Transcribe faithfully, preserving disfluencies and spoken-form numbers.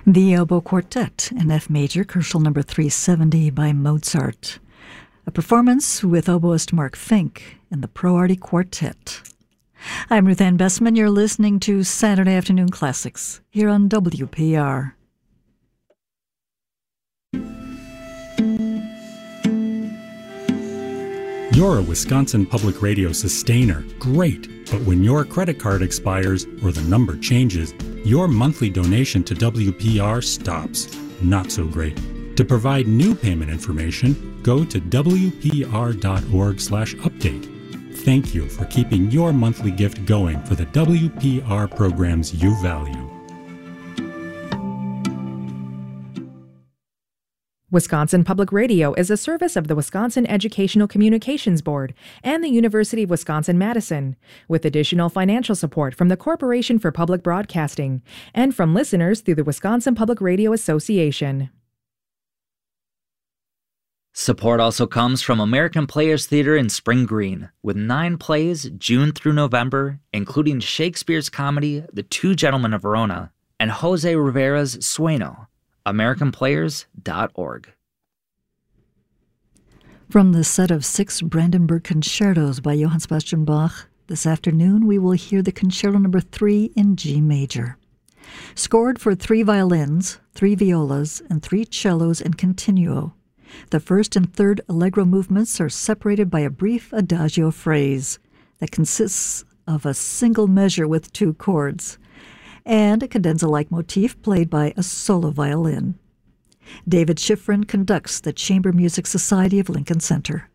The Oboe Quartet in F major, Koschel number three seventy by Mozart. A performance with oboist Mark Fink in the Pro Artie Quartet. I'm Ruth Ann Bessman. You're listening to Saturday Afternoon Classics here on W P R. You're a Wisconsin Public Radio sustainer. Great. But when your credit card expires or the number changes, your monthly donation to W P R stops. Not so great. To provide new payment information, go to W P R dot org slash update. Thank you for keeping your monthly gift going for the W P R programs you value. Wisconsin Public Radio is a service of the Wisconsin Educational Communications Board and the University of Wisconsin-Madison, with additional financial support from the Corporation for Public Broadcasting and from listeners through the Wisconsin Public Radio Association. Support also comes from American Players Theater in Spring Green, with nine plays June through November, including Shakespeare's comedy The Two Gentlemen of Verona and Jose Rivera's Sueño. American Players dot org. From the set of six Brandenburg concertos by Johann Sebastian Bach, this afternoon we will hear the Concerto number three in G major. Scored for three violins, three violas, and three cellos in continuo. The first and third allegro movements are separated by a brief adagio phrase that consists of a single measure with two chords, and a cadenza-like motif played by a solo violin. David Schifrin conducts the Chamber Music Society of Lincoln Center.